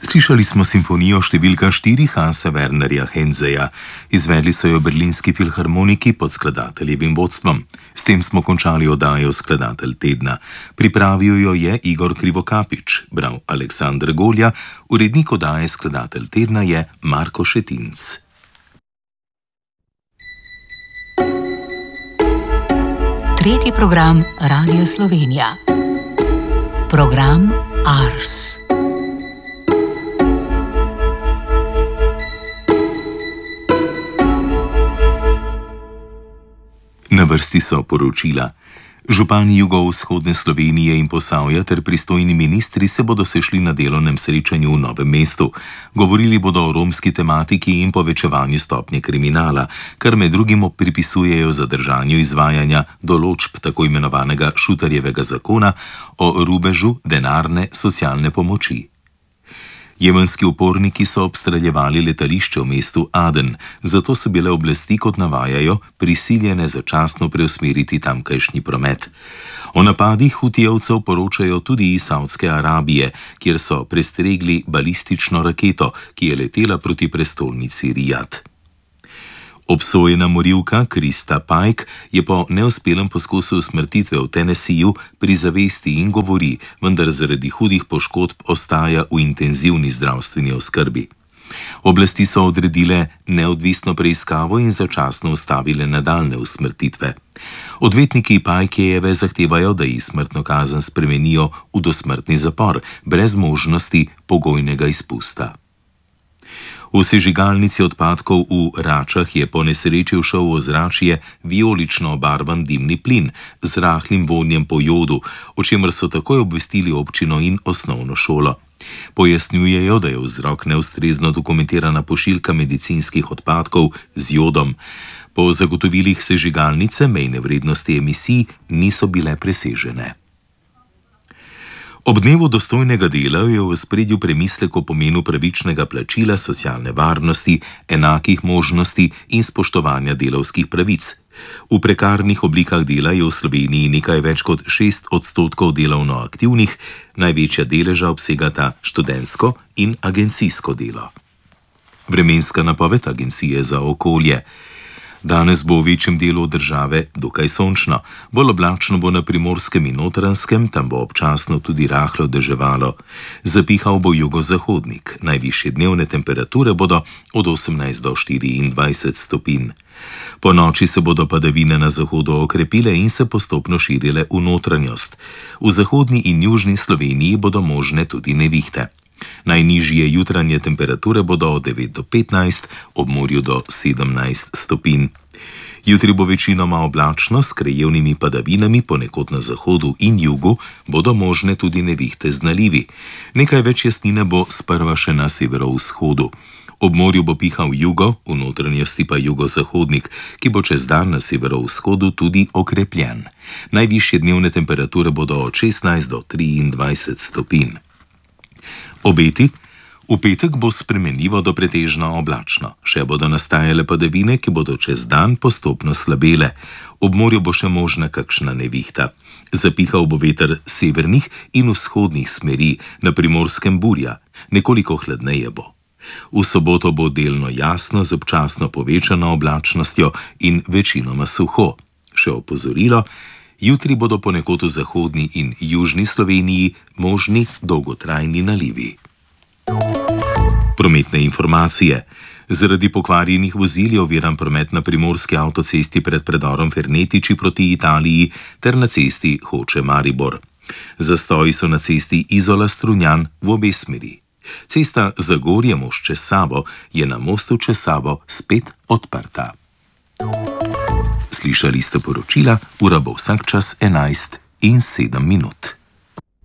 Slišali smo simfonijo številka 4 Hansa Wernerja Henzeja. Izvedli so jo berlinski filharmoniki pod skladateljevim vodstvom. S tem smo končali oddajo Skladatelj tedna. Pripravil jo je Igor Krivokapič, bral Aleksandr Golja, urednik oddaje Skladatelj tedna je Marko Šetinc. Tretji program Radio Slovenija. Program Ars. Na vrsti so poročila. Župani jugovzhodne Slovenije in Posavja ter pristojni ministri se bodo sešli na delovnem srečanju v Novem mestu. Govorili bodo o romski tematiki in povečevanju stopnje kriminala, kar med drugim pripisujejo zadržanju izvajanja določb tako imenovanega Šutarjevega zakona o rubežu denarne socialne pomoči. Jemenski uporniki so obstreljevali letališče v mestu Aden, zato so bile oblasti, kot navajajo, prisiljene začasno preusmeriti tamkajšnji promet. O napadih Hutijevcev poročajo tudi iz Savdske Arabije, kjer so prestregli balistično raketo, ki je letela proti prestolnici Rijad. Obsojena morilka Krista Pike je po neuspelem poskusu usmrtitve v Tennesseeju pri zavesti in govori, vendar zaradi hudih poškodb ostaja v intenzivni zdravstveni oskrbi. Oblasti so odredile neodvisno preiskavo in začasno ustavile nadaljne usmrtitve. Odvetniki Pajkejeve zahtevajo, da ji smrtno kazen spremenijo v dosmrtni zapor, brez možnosti pogojnega izpusta. V sežigalnici odpadkov v Račah je po nesreči všel v ozračje vijolično obarvan dimni plin z rahlim vonjem po jodu, o čemer so takoj obvestili občino in osnovno šolo. Pojasnjujejo, da je vzrok neustrezno dokumentirana pošiljka medicinskih odpadkov z jodom. Po zagotovilih sežigalnice mejne vrednosti emisij niso bile presežene. Ob dnevu dostojnega dela je v ospredju premislek o pomenu pravičnega plačila, socialne varnosti, enakih možnosti in spoštovanja delavskih pravic. V prekarnih oblikah dela je v Sloveniji nekaj več kot 6% delovno aktivnih, največja deleža obsegata študentsko in agencijsko delo. Vremenska napoved Agencije za okolje. Danes bo v večjem delu države dokaj sončno, bolj oblačno bo na Primorskem in Notranjskem, tam bo občasno tudi rahlo deževalo. Zapihal bo jugozahodnik, najvišje dnevne temperature bodo od 18 do 24 stopinj. Po noči se bodo padavine na zahodu okrepile in se postopno širile v notranjost. V zahodni in južni Sloveniji bodo možne tudi nevihte. Najnižje jutranje temperature bodo od 9 do 15, ob morju do 17 stopinj. Jutri bo večinoma oblačno s krajevnimi padavinami, ponekod na zahodu in jugu bodo možne tudi nevihte z nalivi. Nekaj več jasnine bo sprva še na severovzhodu. Ob morju bo pihal jugo, v notranjosti pa jugozahodnik, ki bo čez dan na severovzhodu tudi okrepljen. Najvišje dnevne temperature bodo od 16 do 23 stopinj. Obeti. V petek bo spremenljivo do pretežno oblačno. Še bodo nastajale padavine, ki bodo čez dan postopno slabele. Ob morju bo še možna kakšna nevihta. Zapihal bo veter severnih in vzhodnih smeri, na Primorskem burja. Nekoliko hladneje bo. V soboto bo delno jasno z občasno povečano oblačnostjo in večinoma suho. Še opozorilo. Jutri bodo ponekod v zahodni in južni Sloveniji možni dolgotrajni nalivi. Prometne informacije. Zaradi pokvarjenih vozil je oviran promet na primorski avtocesti pred predorom Fernetiči proti Italiji ter na cesti Hoče-Maribor. Zastoji so na cesti Izola-Strunjan v obe smeri. Cesta Zagorje-Most čez Savo je na mostu čez Savo spet odprta. Slišali ste poročila, ura bo vsak čas 11:07.